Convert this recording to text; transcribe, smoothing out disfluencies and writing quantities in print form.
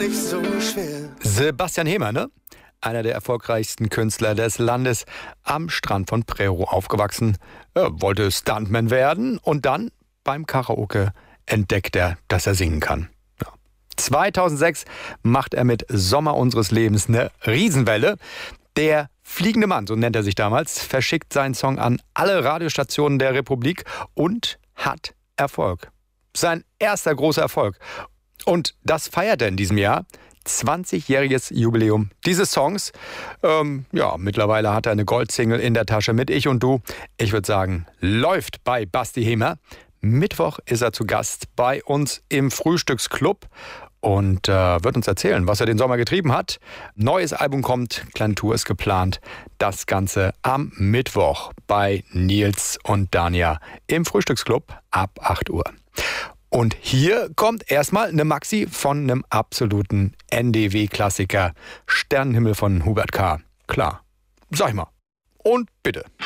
nicht so schwer. Sebastian Hemer, ne? Einer der erfolgreichsten Künstler des Landes, am Strand von Prerow aufgewachsen. Er wollte Stuntman werden und dann beim Karaoke entdeckt er, dass er singen kann. Ja. 2006 macht er mit Sommer unseres Lebens eine Riesenwelle. Der fliegende Mann, so nennt er sich damals, verschickt seinen Song an alle Radiostationen der Republik und hat Erfolg. Sein erster großer Erfolg. Und das feiert er in diesem Jahr. 20-jähriges Jubiläum dieses Songs. Mittlerweile hat er eine Goldsingle in der Tasche mit Ich und Du. Ich würde sagen, läuft bei Basti Hemer. Mittwoch ist er zu Gast bei uns im Frühstücksclub und wird uns erzählen, was er den Sommer getrieben hat. Neues Album kommt, kleine Tour ist geplant. Das Ganze am Mittwoch bei Nils und Dania im Frühstücksclub ab 8 Uhr. Und hier kommt erstmal eine Maxi von einem absoluten NDW-Klassiker. Sternenhimmel von Hubert K. Klar, sag ich mal. Und bitte.